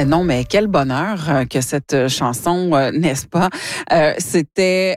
Non, mais quel bonheur que cette chanson, n'est-ce pas? C'était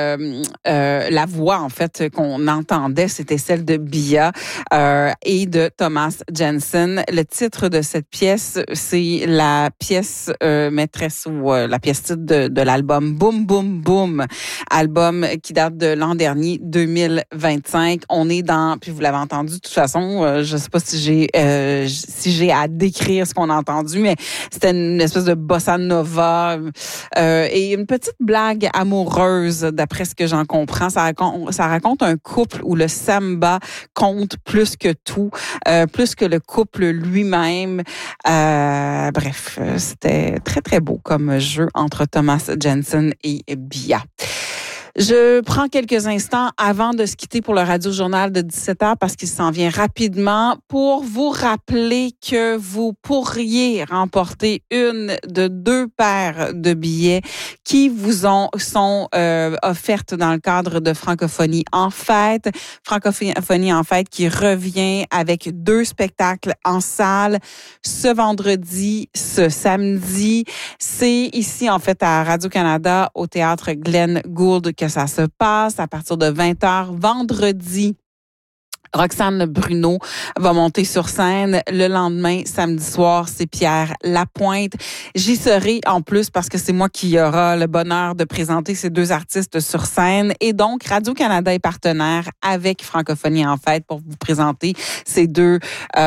la voix, en fait, qu'on entendait, c'était celle de Bia et de Thomas Jensen. Le titre de cette pièce, c'est la pièce maîtresse ou la pièce titre de l'album Boom Boom Boom, album qui date de l'an dernier, 2025. On est dans, puis vous l'avez entendu de toute façon, je sais pas si j'ai à décrire ce qu'on a entendu, mais c'était une espèce de bossa nova et une petite blague amoureuse, d'après ce que j'en comprends. Ça raconte un couple où le samba compte plus que tout, plus que le couple lui-même. Bref, c'était très, très beau comme jeu entre Thomas Jensen et Bia. Je prends quelques instants avant de se quitter pour le Radio-Journal de 17h parce qu'il s'en vient rapidement pour vous rappeler que vous pourriez remporter une de 2 paires de billets qui vous sont offertes dans le cadre de Francophonie en fête. Francophonie en fête qui revient avec 2 spectacles en salle ce vendredi, ce samedi. C'est ici, en fait, à Radio-Canada, au Théâtre Glenn Gould, que ça se passe à partir de 20h vendredi. Roxane Bruno va monter sur scène. Le lendemain, samedi soir, c'est Pierre Lapointe. J'y serai en plus parce que c'est moi qui aura le bonheur de présenter ces 2 artistes sur scène. Et donc, Radio-Canada est partenaire avec Francophonie en fête pour vous présenter ces deux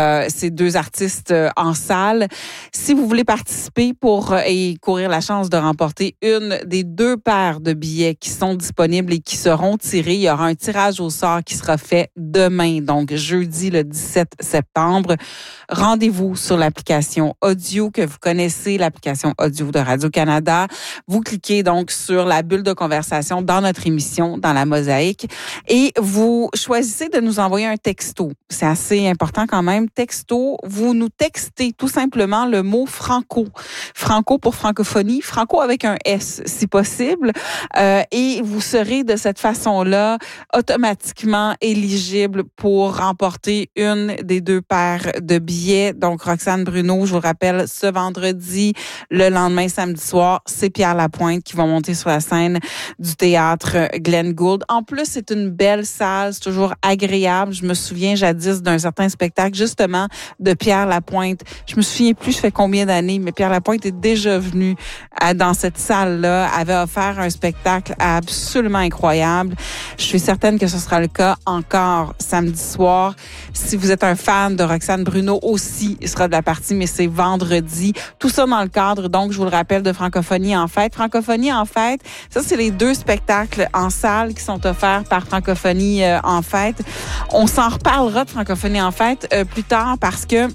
artistes en salle. Si vous voulez participer et courir la chance de remporter une des 2 paires de billets qui sont disponibles et qui seront tirés, il y aura un tirage au sort qui sera fait demain. Donc, jeudi, le 17 septembre. Rendez-vous sur l'application audio que vous connaissez, l'application audio de Radio-Canada. Vous cliquez donc sur la bulle de conversation dans notre émission, dans la mosaïque, et vous choisissez de nous envoyer un texto. C'est assez important quand même. Texto, vous nous textez tout simplement le mot franco. Franco pour francophonie, franco avec un S si possible, et vous serez de cette façon-là automatiquement éligible pour remporter une des 2 paires de billets. Donc, Roxane Bruno, je vous rappelle, ce vendredi, le lendemain, samedi soir, c'est Pierre Lapointe qui va monter sur la scène du théâtre Glenn Gould. En plus, c'est une belle salle, c'est toujours agréable. Je me souviens jadis d'un certain spectacle, justement, de Pierre Lapointe. Je me souviens plus, je fais combien d'années, mais Pierre Lapointe est déjà venu dans cette salle-là, avait offert un spectacle absolument incroyable. Je suis certaine que ce sera le cas encore samedi soir. Si vous êtes un fan de Roxane Bruno aussi, il sera de la partie, mais c'est vendredi. Tout ça dans le cadre, donc, je vous le rappelle, de Francophonie en fête. Francophonie en fête, ça, c'est les 2 spectacles en salle qui sont offerts par Francophonie en fête. On s'en reparlera de Francophonie en fête plus tard parce que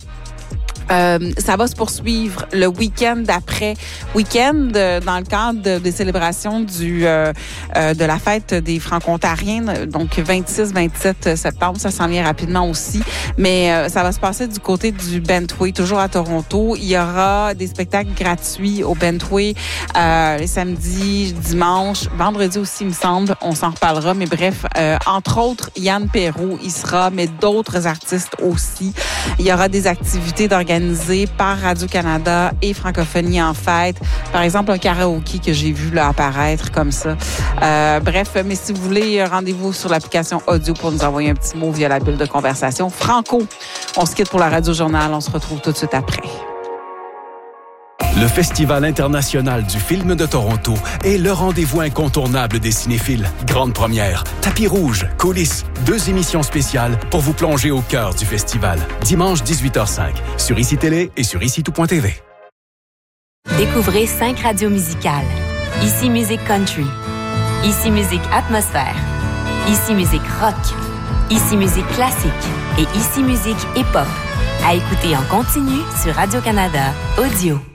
ça va se poursuivre le week-end d'après. Week-end dans le cadre des célébrations de la fête des Franco-Ontariens, donc 26-27 septembre. Ça s'en vient rapidement aussi. Mais ça va se passer du côté du Bentway, toujours à Toronto. Il y aura des spectacles gratuits au Bentway les samedis, dimanches, vendredi aussi, il me semble. On s'en reparlera. Mais bref, entre autres, Yann Perrault y sera, mais d'autres artistes aussi. Il y aura des activités d'organisation par Radio-Canada et Francophonie en fête. Par exemple, un karaoké que j'ai vu là apparaître comme ça. Bref, mais si vous voulez, rendez-vous sur l'application audio pour nous envoyer un petit mot via la bulle de conversation. Franco, on se quitte pour la Radio-Journal. On se retrouve tout de suite après. Le Festival international du film de Toronto est le rendez-vous incontournable des cinéphiles. Grande première, tapis rouge, coulisses, 2 émissions spéciales pour vous plonger au cœur du festival. Dimanche 18h05 sur ICI Télé et sur ICI-Tout.tv. Découvrez 5 radios musicales. ICI Musique Country, ICI Musique Atmosphère, ICI Musique Rock, ICI Musique Classique et ICI Musique Hip-Hop. À écouter en continu sur Radio-Canada Audio.